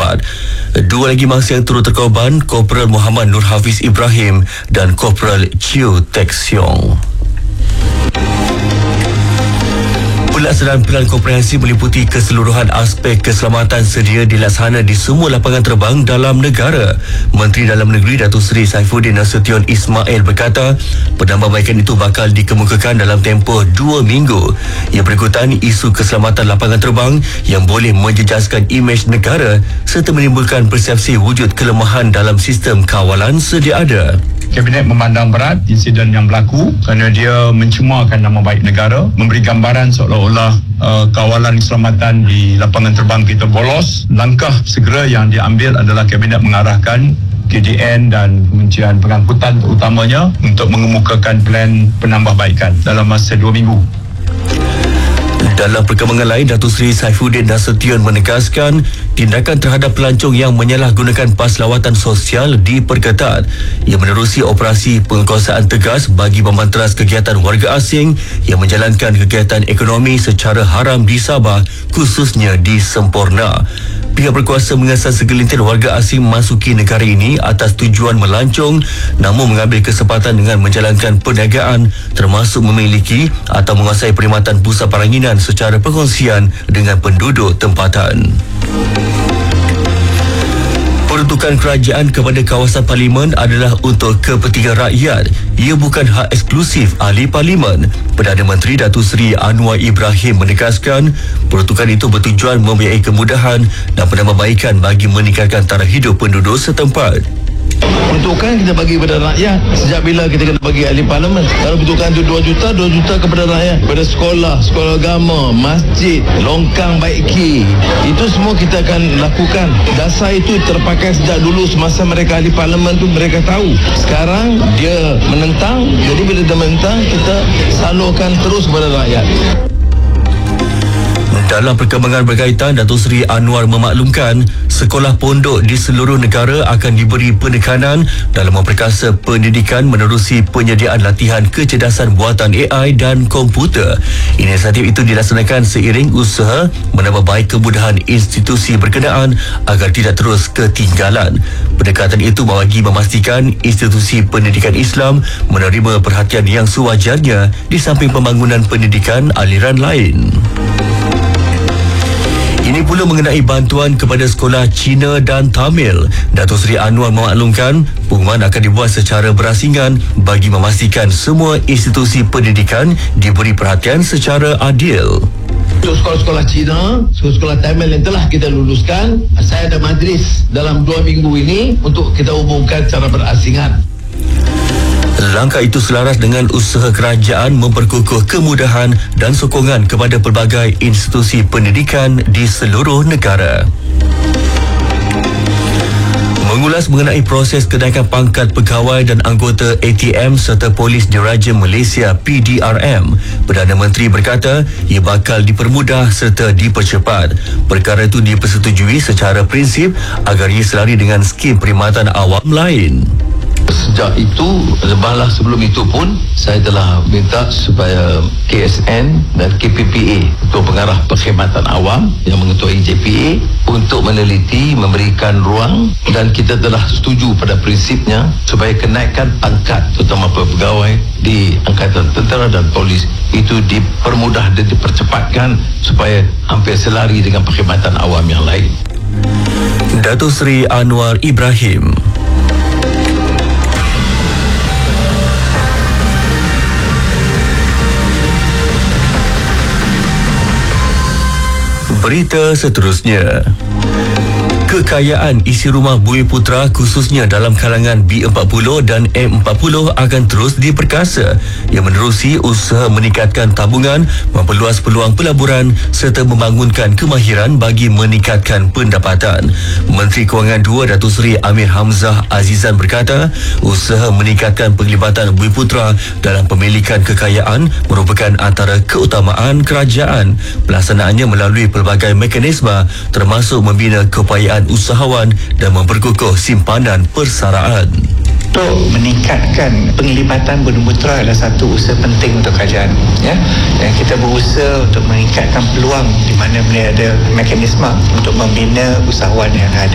setempat. Dua lagi mangsa yang turut terkorban, Korporal Muhammad Nur Hafiz Ibrahim dan Korporal Chiu Tek Siong. Pelaksanaan Pelan Komprehensif meliputi keseluruhan aspek keselamatan sedia dilaksana di semua lapangan terbang dalam negara. Menteri Dalam Negeri Datuk Seri Saifuddin Nasution Ismail berkata, penambahbaikan itu bakal dikemukakan dalam tempoh 2 minggu. Ia berikutan isu keselamatan lapangan terbang yang boleh menjejaskan imej negara serta menimbulkan persepsi wujud kelemahan dalam sistem kawalan sedia ada. Kabinet memandang berat insiden yang berlaku kerana dia mencemarkan nama baik negara, memberi gambaran seolah-olah kawalan keselamatan di lapangan terbang kita bolos. Langkah segera yang diambil adalah Kabinet mengarahkan KDN dan Kementerian Pengangkutan terutamanya untuk mengemukakan plan penambahbaikan dalam masa 2 minggu. Dalam perkembangan lain, Datuk Seri Saifuddin Nasution menegaskan tindakan terhadap pelancong yang menyalahgunakan pas lawatan sosial diperketat. Ia menerusi operasi penguasaan tegas bagi memanteras kegiatan warga asing yang menjalankan kegiatan ekonomi secara haram di Sabah, khususnya di Semporna. Pihak berkuasa mengasas segelintir warga asing memasuki negara ini atas tujuan melancong namun mengambil kesempatan dengan menjalankan perniagaan termasuk memiliki atau menguasai perkhidmatan pusat peranginan secara perkongsian dengan penduduk tempatan. Peruntukan kerajaan kepada kawasan parlimen adalah untuk kepentingan rakyat. Ia bukan hak eksklusif ahli parlimen. Perdana Menteri Datuk Seri Anwar Ibrahim menegaskan peruntukan itu bertujuan membiayai kemudahan dan penambahbaikan bagi meningkatkan taraf hidup penduduk setempat. Peruntukan kita bagi kepada rakyat. Sejak bila kita kena bagi ahli parlimen? Kalau peruntukan itu 2 juta kepada rakyat, kepada sekolah agama, masjid, longkang baiki, itu semua kita akan lakukan. Dasar itu terpakai sejak dulu semasa mereka ahli parlimen tu, mereka tahu. Sekarang dia menentang, jadi bila dia menentang, kita salurkan terus kepada rakyat. Dalam perkembangan berkaitan, Datuk Seri Anwar memaklumkan sekolah pondok di seluruh negara akan diberi penekanan dalam memperkasa pendidikan menerusi penyediaan latihan kecerdasan buatan AI dan komputer. Inisiatif itu dilaksanakan seiring usaha menambah baik kemudahan institusi berkenaan agar tidak terus ketinggalan. Pendekatan itu bagi memastikan institusi pendidikan Islam menerima perhatian yang sewajarnya di samping pembangunan pendidikan aliran lain. Ini pula mengenai bantuan kepada sekolah Cina dan Tamil. Datuk Seri Anwar memaklumkan pengumuman akan dibuat secara berasingan bagi memastikan semua institusi pendidikan diberi perhatian secara adil. Untuk sekolah-sekolah Cina, sekolah-sekolah Tamil yang telah kita luluskan, saya ada majlis dalam 2 minggu ini untuk kita umumkan secara berasingan. Langkah itu selaras dengan usaha kerajaan memperkukuh kemudahan dan sokongan kepada pelbagai institusi pendidikan di seluruh negara. Mengulas mengenai proses kenaikan pangkat pegawai dan anggota ATM serta Polis Diraja Malaysia PDRM, Perdana Menteri berkata ia bakal dipermudah serta dipercepat. Perkara itu dipersetujui secara prinsip agar ia selari dengan skim perkhidmatan awam lain. Sejak itu, lebahlah sebelum itu pun, saya telah minta supaya KSN dan KPPA, Ketua Pengarah Perkhidmatan Awam yang mengetuai JPA, untuk meneliti, memberikan ruang, dan kita telah setuju pada prinsipnya supaya kenaikan pangkat terutama pegawai di Angkatan Tentera dan Polis itu dipermudah dan dipercepatkan supaya hampir selari dengan perkhidmatan awam yang lain. Datuk Seri Anwar Ibrahim. Berita seterusnya. Kekayaan isi rumah Bumi Putra khususnya dalam kalangan B40 dan M40 akan terus diperkasa yang menerusi usaha meningkatkan tabungan, memperluas peluang pelaburan serta membangunkan kemahiran bagi meningkatkan pendapatan. Menteri Kewangan 2 Datuk Seri Amir Hamzah Azizan berkata, usaha meningkatkan penglibatan Bumi Putra dalam pemilikan kekayaan merupakan antara keutamaan kerajaan. Pelaksanaannya melalui pelbagai mekanisme termasuk membina keupayaan usahawan dan memperkukuh simpanan persaraan. Untuk meningkatkan penglibatan Bumi Putra adalah satu usaha penting untuk kerajaan, ya. Dan kita berusaha untuk meningkatkan peluang di mana boleh ada mekanisme untuk membina usahawan yang ada.